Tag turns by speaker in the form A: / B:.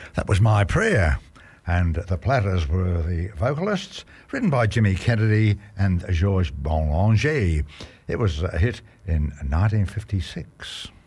A: That was My Prayer, and the Platters were the vocalists, written by Jimmy Kennedy and Georges Boulanger. It was a hit in 1956.